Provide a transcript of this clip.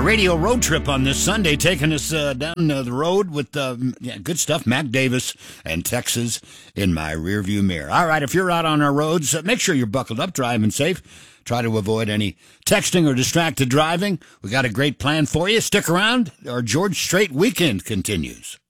radio road trip on this Sunday, taking us down the road with good stuff. Mac Davis and Texas in my rearview mirror. All right, if you're out on our roads, make sure you're buckled up, driving safe. Try to avoid any texting or distracted driving. We got a great plan for you. Stick around. Our George Strait weekend continues.